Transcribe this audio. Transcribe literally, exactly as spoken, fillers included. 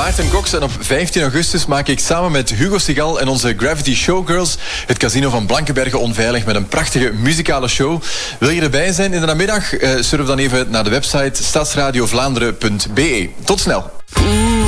Maarten Cox en op vijftien augustus maak ik samen met Hugo Sigal en onze Gravity Showgirls het casino van Blankenberge onveilig met een prachtige muzikale show. Wil je erbij zijn in de namiddag? Uh, surf dan even naar de website stadsradiovlaanderen punt be. Tot snel.